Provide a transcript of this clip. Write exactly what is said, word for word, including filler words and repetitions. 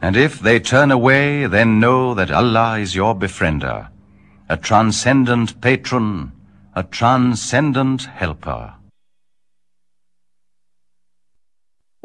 And if they turn away, then know that Allah is your befriender, a transcendent patron, a transcendent helper.